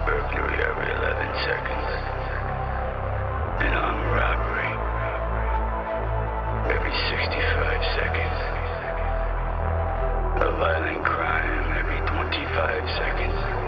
burglary every 11 seconds. An armed robbery every 65 seconds. A violent crime every 25 seconds.